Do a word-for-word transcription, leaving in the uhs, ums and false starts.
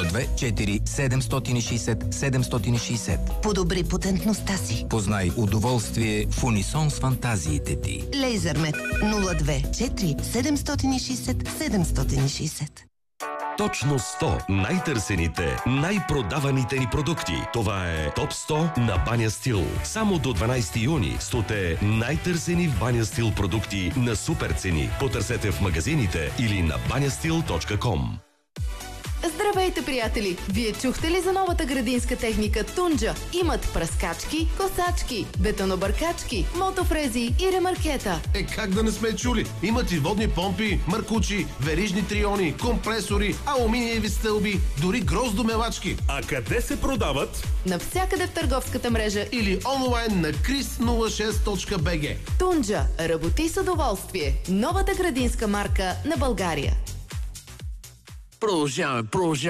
две четири седем шест шест седем шест шест. Подобри потентността си. Познай удоволствие в унисон с фантазиите ти. Лейзермет нула две четири седем шест шест седем шест шест. Точно сто най-търсените, най-продаваните ни продукти. Това е Топ сто на Баня Стил. Само до дванайсети юни стоте най-търсени в Баня Стил продукти на супер цени. Потърсете в магазините или на банястил точка ком. Здравейте, приятели! Вие чухте ли за новата градинска техника Тунджа? Имат пръскачки, косачки, бетонобъркачки, мотофрези и ремаркета. Е, как да не сме чули? Имат и водни помпи, маркучи, верижни триони, компресори, алуминиеви стълби, дори гроздомелачки. А къде се продават? Навсякъде в търговската мрежа Или онлайн на крис нула шест точка би джи. Тунджа. Работи с удоволствие. Новата градинска марка на България. Продължаваме, продължаваме.